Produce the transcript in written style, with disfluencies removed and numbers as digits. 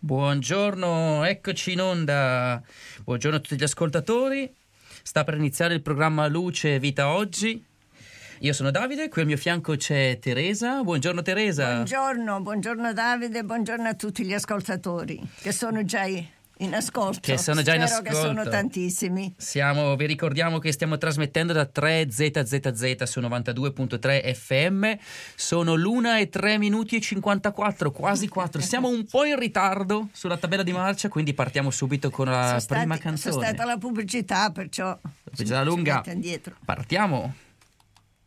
Buongiorno, eccoci in onda. Buongiorno a tutti gli ascoltatori. Sta per iniziare il programma Luce Vita Oggi. Io sono Davide, qui al mio fianco c'è Teresa. Buongiorno Teresa. Buongiorno Davide, buongiorno a tutti gli ascoltatori che sono già in ascolto. Spero che sono tantissimi. Vi ricordiamo che stiamo trasmettendo da 3ZZZ su 92.3 FM. Sono l'1:03 e 54, quasi 4. Siamo un po' in ritardo sulla tabella di marcia, quindi partiamo subito con la prima canzone. C'è stata la pubblicità, perciò pubblicità lunga. indietro. Partiamo.